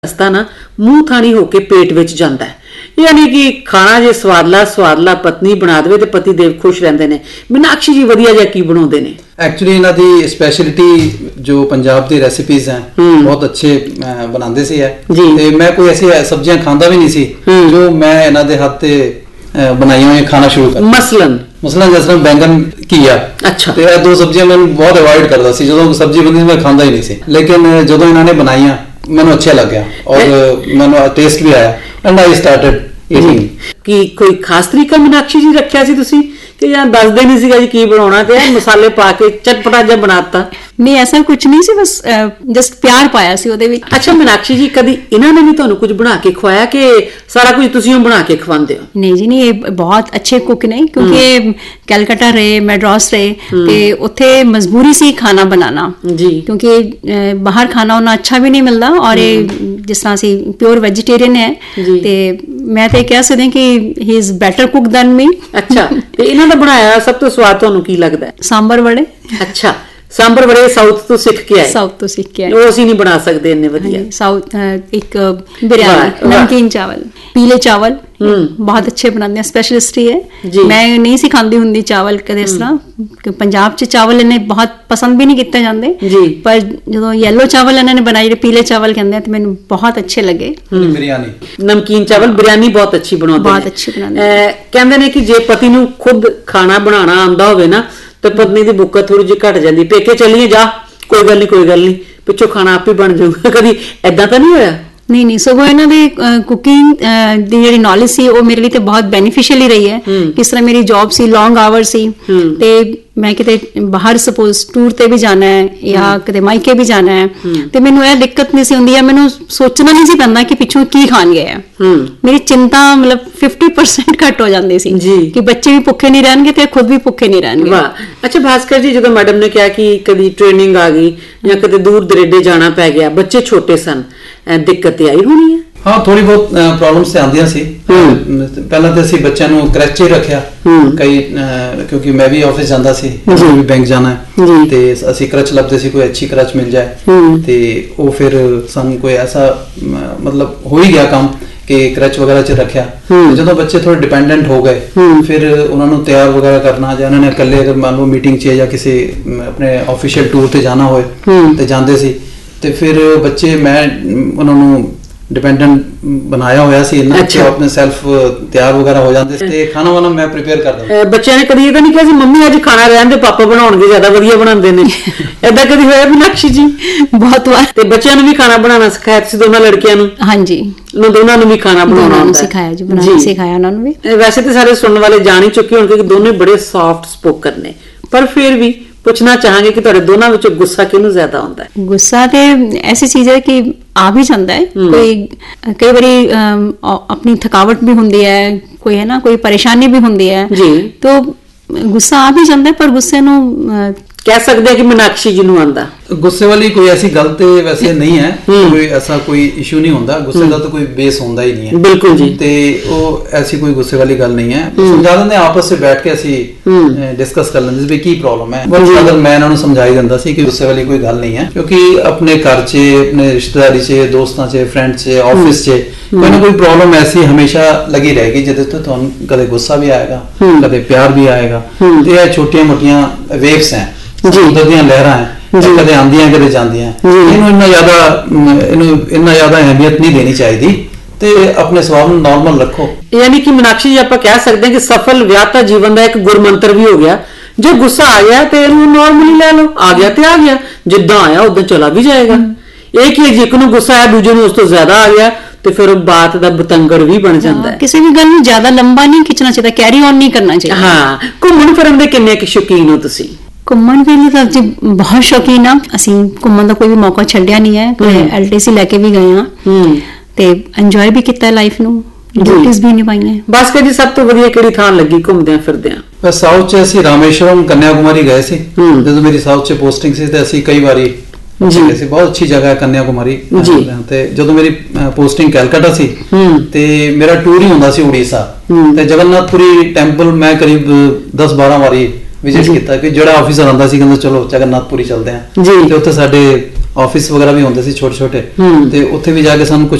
ਰਸਤਾ ਨਾ ਮੂੰਹ ਥਾਣੀ ਹੋ ਕੇ ਪੇਟ ਵਿੱਚ ਜਾਂਦਾ ਹੈ। ਯਾਨੀ ਕਿ ਖਾਣਾ ਜੇ ਸਵਾਦਲਾ ਪਤਨੀ ਬਣਾ ਦੇਵੇ ਤੇ ਪਤੀ ਦੇਵ ਖੁਸ਼ ਰਹਿੰਦੇ ਨੇ। ਮੀਨਾਕਸ਼ੀ ਜੀ ਵਧੀਆ ਜਿਹਾ ਕੀ ਬਣਾਉਂਦੇ ਨੇ? एक्चुअली इन्हां दी स्पैशलिटी जो पंजाब दी रेसिपीज हैं बहुत अच्छे बनाते सी है ते मैं कोई ऐसी सब्जियां खाता भी नहीं सी जो मैं इन्हां दे हाथ ते बनाई हुई खाना शुरू कर मसलन जिस तरह बैंगन घिया अच्छा ते दो सब्जियां मैं बहुत अवॉइड करता सी जो सब्जी बनदी मैं खाता ही नहीं सी लेकिन जो इन्होंने बनाईया मैंने अच्छा लग गया और मैंने टेस्ट भी आया एंड आई स्टार्टेड ईटिंग। कि कोई खास तरीका मीनाक्षी जी रखिया सी तुसी कि या दसदे नहीं सीगा जी की बनाना ते मसाले पा के चटपटा जिहा बनाता? नहीं ऐसा कुछ नहीं सी बस जस्ट प्यार पाया सी ओदे विच। अच्छा मीनाक्षी जी कदी इन्हां ने भी तुहानू कुछ बना के खवाया कि सारा कुछ तुसी बना के खवांदे हो? नहीं जी नहीं, ये बहुत अच्छे कुक ने क्योंकि कैलकाटा रहे मैड्रास रहे ते उत्थे मजबूरी सी खाना बनाना जी क्योंकि बाहर खाना उन्ना अच्छा भी नहीं मिलता और ये जिस तरह सी प्योर वेजिटेरियन है ते मैं तो कह सकदी कि he is better cook than me. अच्छा ते इन्हां दा बनाया सब तो स्वाद तुहानू की लगदा है? सांबर वड़े। अच्छा सांबर बड़े साउथ तो सीख के आए? साउथ तो सीख के आए, वो ਅਸੀਂ ਨਹੀਂ ਬਣਾ ਸਕਦੇ ਇੰਨੇ ਵਧੀਆ। साउथ एक बिरयानी नमकीन चावल पीले चावल बहुत अच्छे बनाते हैं, स्पेशलिस्ट ही है। मैं नहीं सिखाती हुंदी चावल कदे इस तरह पंजाब च चावल इन्हें बहुत पसंद भी नहीं किए जाते पर जो येलो चावल इन्होंने बनाए जो पीले चावल कहते हैं तो मैंने बहुत अच्छे लगे। बिरयानी नमकीन चावल बिरयानी बहुत अच्छी बनाते बहुत अच्छी बनाते कहते हैं कि जे पति नूं खुद खाना बनाना आंदा होवे ना तो पत्नी की बुक्कत थोड़ी जी घट जाती। पेके चलिए जा कोई गल नहीं पिछों खाना आप ही बन जाऊगा। कभी ऐदा तो नहीं होया? नहीं सगों इन्हां दे कुकिंग दी जिहड़ी नॉलेज सी वो मेरे लिए तो बहुत बेनिफिशियल ही रही है। किस तरह मेरी जॉब सी लॉन्ग आवर सी ते मैं किते बाहर सपोज टूर ते भी जाना है या किते मायके भी जाना है ते मैनूं यह दिक्कत नहीं सी हुंदी है, मैनूं सोचना नहीं सी पैंदा कि पिछों की खान गए हैं। मेरी चिंता मतलब 50% घट हो जाती सी कि बच्चे भी भुखे नहीं रहणगे ते खुद भी भुखे नहीं रहणगे। वाह अच्छा भास्कर जी जो मैडम ने कहा कि कभी ट्रेनिंग आ गई या कभी दूर दरेडे जाना पै गया बच्चे छोटे सन दिक्कत आई होनी है? हाँ थोड़ी बहुत प्रॉब्लम्स आंदियां सी। पहला तो असीं बच्चों नूं क्रच रखिया कई क्योंकि मैं भी ऑफिस जांदा सी भी बैंक जाना है ते असीं क्रच लभदे सी कोई अच्छी क्रच मिल जाए ते वो फिर सानूं कोई ऐसा मतलब हो ही गया काम कि क्रच वगैरह च रखिया। जो बच्चे थोड़े डिपेंडेंट हो गए फिर उन्होंने तैयार वगैरह करना या उन्होंने अकेले अगर मान लो मीटिंग च या किसी अपने ऑफिशियल टूर ते जाना होए ते जांदे सी ते फिर बच्चे मैं उन्होंने डिपेंडेंट बनाया होया सी इन्ना अच्छा अपने सेल्फ तैयार वगैरह हो जाते थे खाना वाना मैं प्रिपेयर कर दूं। बच्चों ने कभी ये तो नहीं कहा मम्मी आज खाना रहने दे पापा बनाउणगे ज्यादा वधिया बनांदे ने ऐदा कभी होया मीनाक्षी जी? बहुत बार ते बच्चों ने भी खाना बनाना सिखाया तुसीं दोनों लड़कियां नूं? हां जी दोनों ने भी खाना बनाना सिखाया जी बनाना सिखाया उन्होंने भी। वैसे तो सारे सुनने वाले जान ही चुके होंगे कि दोनों बड़े सॉफ्ट स्पोकन ने पर फिर भी पूछना चाहांगे कि तुहाडे दोनों विचों गुस्सा किहनूं ज्यादा आउंदा है? गुस्सा ते ऐसी चीज है कि आ भी जाता है कोई कई बारी अपनी थकावट भी हुंदी है कोई है ना कोई परेशानी भी हुंदी है तो गुस्सा आ भी जाता है पर गुस्से नूं कह सकते हैं कि मीनाक्षी जी नूं आंदा गुस्से वाली कोई ऐसी गल ते वैसे नहीं है कोई ऐसा कोई इशू नहीं होता गुस्से का तो कोई बेस होता ही नहीं है। बिल्कुल जी ते वो ऐसी कोई गुस्से वाली गल नहीं है समझा देंगे आपस से बैठ के असी डिस्कस कर लेंगे भी की प्रॉब्लम है अगर मैं इन्होंने समझाई दिंदा सी कि गुस्से वाली कोई गल नहीं है क्योंकि अपने घर च अपने रिश्तेदारी च दोस्तों च फ्रेंड च ऑफिस च कोई ना कोई प्रॉब्लम ऐसी हमेशा लगी रहेगी जिहदे ते तुहानूं कदे गुस्सा भी आएगा कदे प्यार भी आएगा ते ये छोटियां मोटियां वेव्स हैं समुद्र ਦੀਆਂ लहरां हैं कदे आंदियां कदे जांदियां इन्हूं इन्ना ज्यादा अहमियत नहीं देनी चाहिए ते अपने स्वभाव ਨੂੰ नॉर्मल रखो। यानी कि मीनाक्षी जी आप कह सकते हैं कि सफल विआहता जीवन का एक गुरमंत्र भी हो गया जो गुस्सा आ गया तो इन्हूं नॉर्मली ले लो आ गया तो आ गया जिद्दां आया उदां चला भी जाएगा। एक ही जे एक नूं गुस्सा आया दूजे नूं उस तो ज्यादा आ गया तो फिर बात का बतंगड़ भी बन जाता है। किसी भी गल नूं ज्यादा लंबा नहीं खिंचना चाहिए कैरी ऑन नहीं करना चाहिए। हाँ घूमन फिरन दे किन्ने कि शौकीन हो तुसीं? घूमन फिरन दा जी बहुत शौकीन हाँ असीं घूमन दा कोई भी मौका छड्डिया नहीं है LTC लैके भी गए हाँ ते एंजॉय भी किया लाइफ नूं ड्यूटीज भी निभाईयां। बस कदी सब तो वधिया किहड़ी थां लगी घूमदे फिरदे? बस साउथ च असीं रामेश्वरम कन्याकुमारी गए सी जदों मेरी साउथ च पोस्टिंग सी ते असीं कई बारी जी बहुत अच्छी जगह है कन्याकुमारी ते जदों मेरी पोस्टिंग कैलकाटा सी ते मेरा टूर ही हुंदा सी उड़ीसा ते जगन्नाथपुरी टेंपल मैं करीब 10-12 बारी विजिट किया कि जो ऑफिसर आंदा सी कहंदा चलो जगन्नाथपुरी चलते हैं जी ते उत्थे साडे ਆਫਿਸ ਵਗੈਰਾ ਵੀ ਹੁੰਦੇ ਸੀ ਛੋਟੇ ਛੋਟੇ ਤੇ ਉੱਥੇ ਵੀ ਜਾ ਕੇ ਸਾਨੂੰ ਕੁਝ